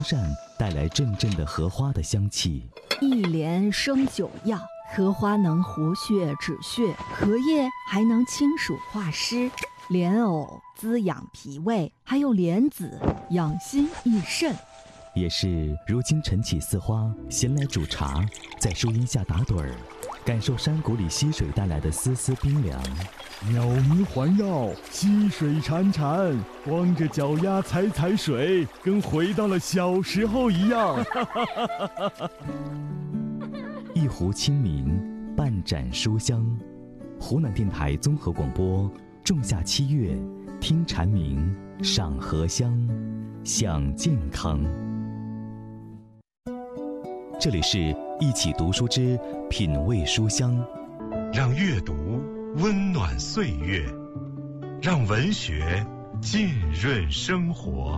扇带来阵阵的荷花的香气。 一莲生9药，荷花能活血止血，荷叶还能清暑化湿，莲藕滋养脾胃，还有莲子养心益肾。 也是如今晨起似花，闲来煮茶，在树荫下打盹儿，感受山谷里溪水带来的丝丝冰凉。 鸟鸣环绕，溪水潺潺，光着脚丫踩水，跟回到了小时候一样。 一壶清明，半盏书香。湖南电台综合广播，仲夏7月，听蝉鸣，赏荷香，享健康。这里是一起读书之品味书香， 让阅读温暖岁月，让文学浸润生活。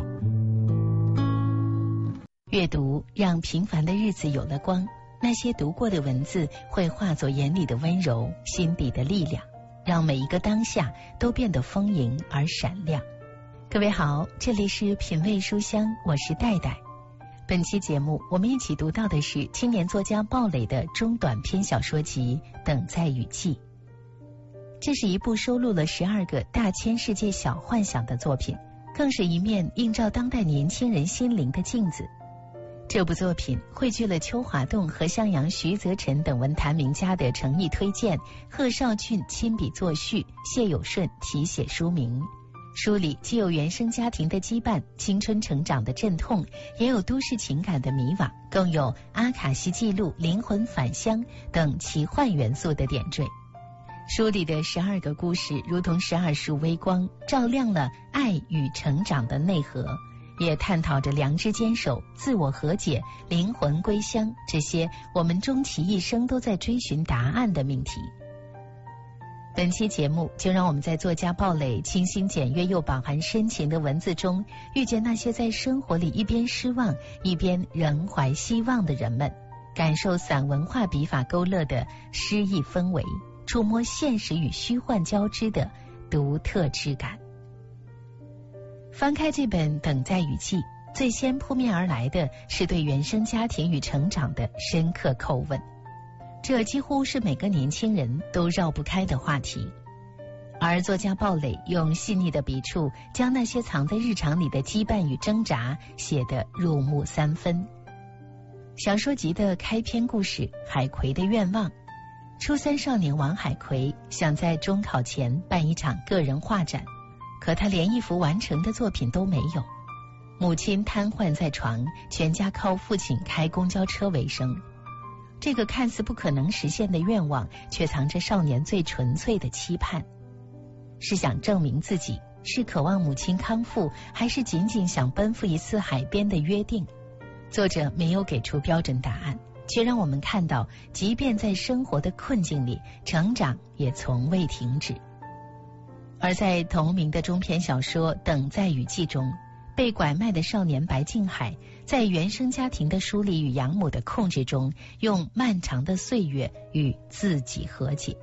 阅读让平凡的日子有了光，那些读过的文字会化作眼里的温柔，心底的力量，让每一个当下都变得丰盈而闪亮。各位好，这里是品味书香，我是戴戴。本期节目我们一起读到的是青年作家鲍蕾的中短篇小说集《等待雨季》。这是一部收录了12个大千世界小幻想的作品，更是一面映照当代年轻人心灵的镜子。这部作品汇聚了邱华栋和襄阳徐则臣等文坛名家的诚意推荐，贺绍俊亲笔作序，谢有顺题写书名。书里既有原生家庭的羁绊，青春成长的阵痛，也有都市情感的迷惘，更有阿卡西记录、灵魂返乡等奇幻元素的点缀。书里的12个故事如同12束微光，照亮了爱与成长的内核，也探讨着良知坚守、自我和解、灵魂归乡这些我们终其一生都在追寻答案的命题。本期节目就让我们在作家鲍蕾清新简约又饱含深情的文字中，遇见那些在生活里一边失望一边仍怀希望的人们，感受散文化笔法勾勒的诗意氛围，触摸现实与虚幻交织的独特质感。翻开这本《等待雨季》，最先扑面而来的是对原生家庭与成长的深刻叩问，这几乎是每个年轻人都绕不开的话题。而作家鲍蕾用细腻的笔触，将那些藏在日常里的羁绊与挣扎写得入木3分。小说集的开篇故事《海葵的愿望》，初3少年王海葵想在中考前办一场个人画展，可他连一幅完成的作品都没有。母亲瘫痪在床，全家靠父亲开公交车为生。这个看似不可能实现的愿望，却藏着少年最纯粹的期盼。是想证明自己，是渴望母亲康复，还是仅仅想奔赴一次海边的约定？作者没有给出标准答案，却让我们看到，即便在生活的困境里，成长也从未停止。而在同名的中篇小说《等待雨季》中，被拐卖的少年白敬海，在原生家庭的疏离与养母的控制中，用漫长的岁月与自己和解。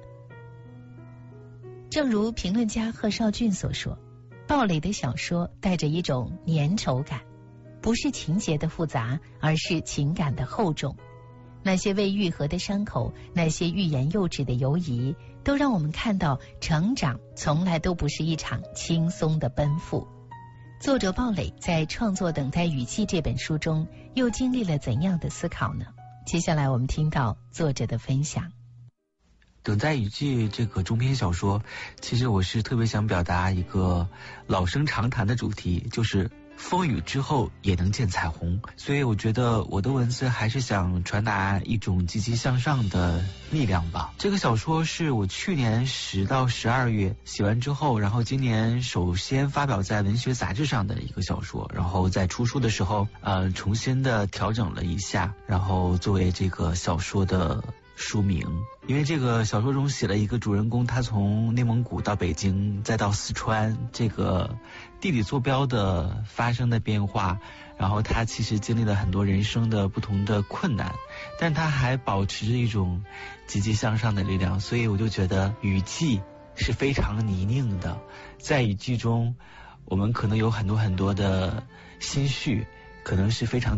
正如评论家贺绍俊所说，鲍蕾的小说带着一种粘稠感，不是情节的复杂，而是情感的厚重。那些未愈合的伤口，那些欲言又止的犹疑，都让我们看到成长从来都不是一场轻松的奔赴。作者鲍蕾在创作《等待雨季》这本书中又经历了怎样的思考呢？接下来我们听到作者的分享。 等待雨季这个中篇小说，其实我是特别想表达一个老生常谈的主题，就是风雨之后也能见彩虹。所以我觉得我的文字还是想传达一种积极向上的力量吧。这个小说是我去年10到12月写完之后，然后今年首先发表在文学杂志上的一个小说，然后在出书的时候重新的调整了一下，然后作为这个小说的书名。因为这个小说中写了一个主人公，他从内蒙古到北京再到四川，这个地理坐标的发生的变化，然后他其实经历了很多人生的不同的困难，但他还保持着一种积极向上的力量。所以我就觉得雨季是非常泥泞的，在雨季中我们可能有很多的心绪， 可能是非常